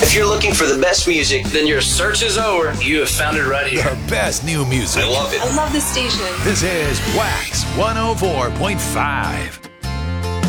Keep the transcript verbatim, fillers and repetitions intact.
If you're looking for the best music, then your search is over. You have found it right here. The best new music. I love it. I love this station. This is Wax one oh four point five.